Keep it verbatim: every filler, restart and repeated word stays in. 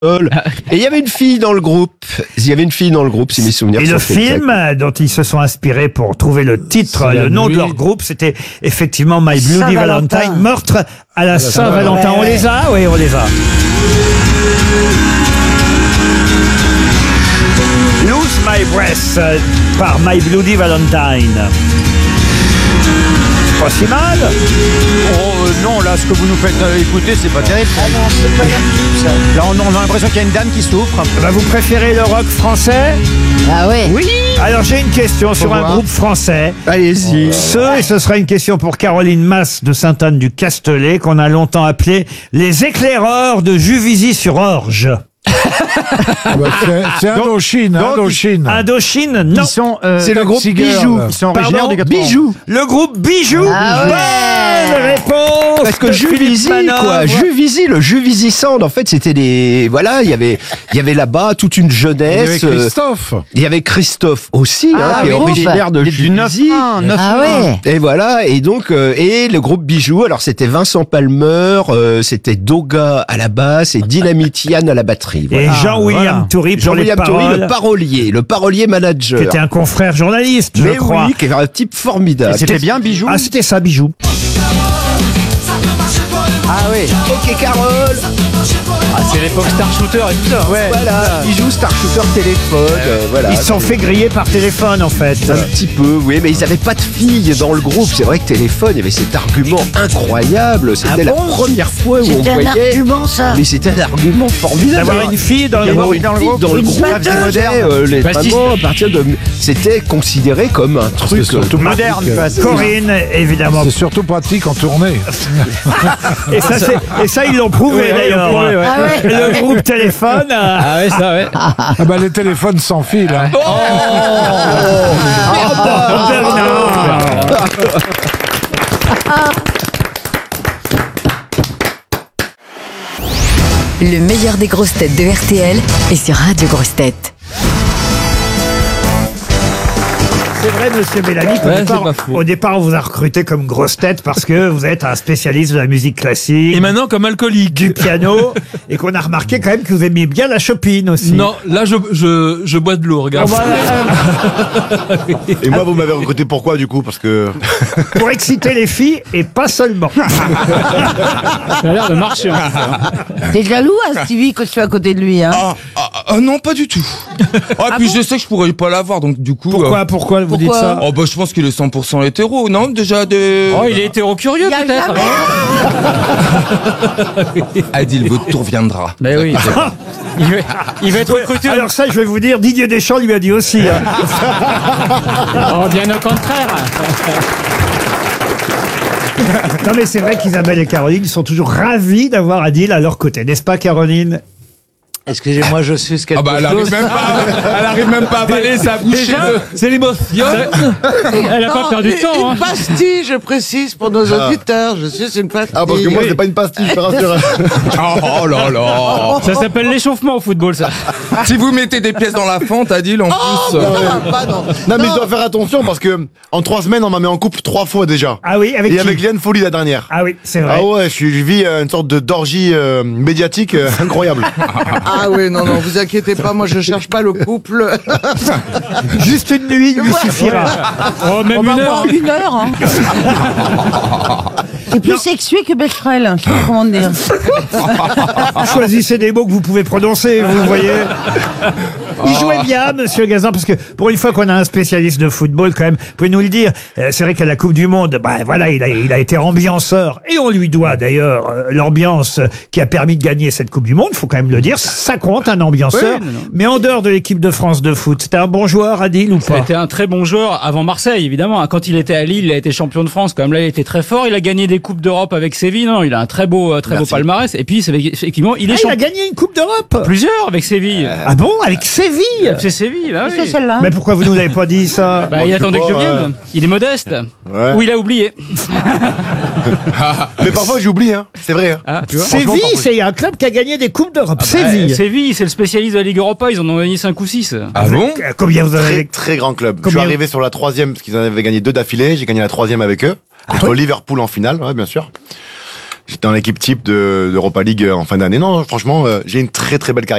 Et il y avait une fille dans le groupe. Il y avait une fille dans le groupe, si mes souvenirs Et sont le exacts. film dont ils se sont inspirés pour trouver le titre, C'est le la nom nuit. de leur groupe, c'était effectivement My Bloody Saint-Valentin. Valentine, meurtre à la Saint-Valentin. Saint-Valentin. On les a? Oui, on les a. Lose My Breath euh, par My Bloody Valentine. C'est pas si mal. Oh, euh, non, là, ce que vous nous faites euh, écouter, c'est pas terrible. Ah non, c'est pas tout ça. Là, on, on a l'impression qu'il y a une dame qui souffre. Bah, vous préférez le rock français? Ah ouais. Oui. Alors j'ai une question sur un voir. groupe français. Allez-y. Ce, et ce sera une question pour Caroline Masse de Sainte-Anne-du-Castellet, qu'on a longtemps appelé les éclaireurs de Juvisy-sur-Orge. Ah bah, c'est- c'est Indochine, Donc, Indochine. Indochine, non. Ils sont, euh, C'est le groupe Taxi Girl. Bijou. Ils sont originaires Pardon, du quatre-vingts. Bijou. Le groupe Bijou. Ah Bonne réponse. Parce que de Philippe Juvisy, Manœuvre. quoi, Juvisy, le Juvisy Sound, en fait, c'était des, voilà, il y avait, il y avait là-bas toute une Il y avait jeunesse. euh, Christophe. Il y avait Christophe aussi, Ah, hein, qui est oui. originaire de Du Juvisy. Ah ouais. Et voilà, et donc, euh, et le groupe Bijou, alors c'était Vincent Palmer, euh, c'était Doga à la basse et Dynamite Yann à la batterie. Et Voilà. Jean-William voilà. Toury pour les Jean-William Toury, paroles, le parolier, le parolier manager. qui était un confrère journaliste, je Mais crois. oui, qui est un type formidable. Et c'était bien, Bijou. Ah, c'était ça, Bijou. Ah oui. Ok, Carole. Ah, c'est l'époque Star Shooter et tout ça. Ouais. Voilà, Bijou, Star Shooter, téléphone, euh, voilà. Ils se sont fait griller par téléphone, en fait. Un petit peu, oui, mais ils n'avaient pas de filles dans le groupe. C'est vrai que Téléphone, il y avait cet argument incroyable. C'était la bon première fois où on C'était un voyait. argument, ça. Mais c'était un argument formidable. D'avoir une fille dans le D'avoir groupe. une dans le fille groupe. dans le Une groupe. batteuse. moderne, euh, les Bastiste. mamans, à partir de, c'était considéré comme un truc surtout euh, Moderne, pratique. quoi. C'est- Corinne, évidemment. C'est surtout pratique en tournée. Et ça, c'est- et ça ils l'ont prouvé Ouais, d'ailleurs. ils l'ont prouvé, ouais. Ah ouais. Le groupe Téléphone. euh, Ah ouais, ça, ouais. Ah bah les téléphones sans fil. Hein. Bernard. Le meilleur des grosses têtes de R T L est sur Radio Grosses Têtes. C'est vrai, monsieur Bellamy, qu'au Ouais, c'est départ, pas faux. au départ, on vous a recruté comme grosse tête parce que vous êtes un spécialiste de la musique classique, Et maintenant comme alcoolique. du piano, et qu'on a remarqué quand même que vous aimiez bien la Chopin aussi. Non, là je, je, je bois de l'eau, regarde. Bon, bah, euh, Et moi, vous m'avez recruté pourquoi, du coup? Parce que... pour exciter les filles, et pas seulement. Ça a l'air de marcher. en fait, hein. T'es jaloux, hein, Stevie, que tu es à côté de lui, hein? Ah, ah, ah, non, pas du tout. Ah, puis je sais que je pourrais pas l'avoir, donc du coup. Pourquoi, euh, pourquoi vous dites Pourquoi ça? Oh bah je pense qu'il est cent pour cent hétéro, non? Déjà de. Oh, il est hétéro-curieux, Y a peut-être. jamais- Adil, votre tour viendra. Ben oui. Il va, il va être recruté. Alors ça, je vais vous dire, Didier Deschamps lui a dit aussi. hein. Oh, bien au contraire. Non mais c'est vrai qu'Isabelle et Caroline sont toujours ravis d'avoir Adil à leur côté, n'est-ce pas, Caroline? Excusez-moi, je suis ce Ah bah elle arrive même pas, elle arrive même pas à avaler sa bouche. Déjà, C'est l'émotion. elle a pas perdu de temps. Hein. Une pastille, je précise, pour nos auditeurs. Je suis une pastille. Ah, parce que moi, c'est pas une pastille, je te rassure. Oh là là. Ça s'appelle l'échauffement au football, ça. Si vous mettez des pièces dans la fente, Adil, en plus. euh, Non, pas non. Non, mais je dois faire attention parce que en trois semaines, on m'a mis en couple trois fois déjà. Ah oui, avec Et qui? avec Liane Folie la dernière. Ah oui, c'est vrai. Ah ouais, je, suis- je vis euh, une sorte de d'orgie euh, médiatique euh, incroyable. Ah oui, non, non, vous inquiétez pas, moi je cherche pas le couple. Juste une nuit lui suffira. Oh, même On va une heure. voir une heure. Hein. Et plus sexué que Becherel, je sais pas comment dire. Choisissez des mots que vous pouvez prononcer, vous voyez. Il jouait bien, monsieur Gazan, parce que pour une fois qu'on a un spécialiste de football, quand même, vous pouvez nous le dire. euh, C'est vrai qu'à la Coupe du Monde, bah voilà, il a, il a été ambianceur, et on lui doit d'ailleurs euh, l'ambiance qui a permis de gagner cette Coupe du Monde. Il faut quand même le dire, ça compte un ambianceur. Oui, non, non. Mais en dehors de l'équipe de France de foot, c'était un bon joueur, Adil, ou Ça a pas? été un très bon joueur avant Marseille, évidemment. Quand il était à Lille, il a été champion de France. Comme là, il était très fort. Il a gagné des coupes d'Europe avec Séville. Non, il a un très beau, euh, très beau palmarès. Et puis, c'est effectivement, il est Ah, il a champion. gagné une Coupe d'Europe. Plusieurs avec Séville. Ah bon, avec Séville? C'est Séville, bah oui. C'est celle-là. Mais pourquoi vous nous avez pas dit ça? Bah, il attendait que je vienne. Il est modeste. Ouais. Ou il a oublié. Mais parfois, j'oublie, hein. C'est vrai. Hein. Ah, tu vois. Séville, franchement, c'est un club qui a gagné des Coupes d'Europe. Bah, Séville. Séville, c'est le spécialiste de la Ligue Europa. Ils en ont gagné cinq ou six. Ah bon? Euh, Combien vous en Très, avez? très grand club. Je Combien- suis arrivé sur la troisième parce qu'ils en avaient gagné deux d'affilée. J'ai gagné la troisième avec eux. Contre Liverpool en finale, ouais, bien sûr. J'étais dans l'équipe type de d'Europa League en fin d'année. Non, franchement, euh, j'ai une très très belle carrière.